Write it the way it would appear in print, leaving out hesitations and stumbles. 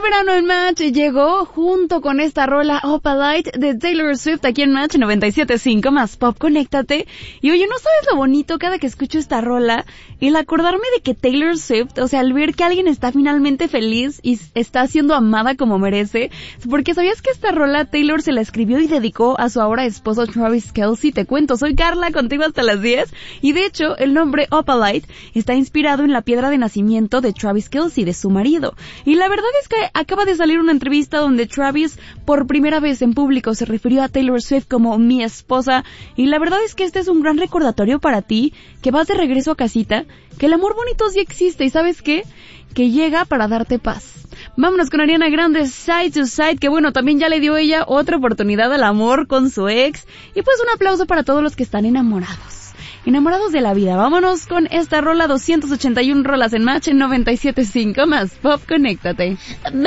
verano en Match llegó junto con esta rola Opalite de Taylor Swift aquí en Match 97.5 más Pop, conéctate. Y oye, ¿no sabes lo bonito cada que escucho esta rola? El acordarme de que Taylor Swift, o sea, al ver que alguien está finalmente feliz y está siendo amada como merece, porque ¿sabías que esta rola Taylor se la escribió y dedicó a su ahora esposo Travis Kelce? Te cuento, soy Carla, contigo hasta las 10, y de hecho el nombre Opalite está inspirado en la piedra de nacimiento de Travis Kelce, de su marido. Y la verdad es que acaba de salir una entrevista donde Travis por primera vez en público se refirió a Taylor Swift como mi esposa, y la verdad es que este es un gran recordatorio para ti, que vas de regreso a casita, que el amor bonito sí existe, y ¿sabes qué? Que llega para darte paz. Vámonos con Ariana Grande, Side to Side, que bueno, también ya le dio ella otra oportunidad al amor con su ex, y pues un aplauso para todos los que están enamorados de la vida. Vámonos con esta rola, 281 rolas en Match en 97.5 más Pop, conéctate.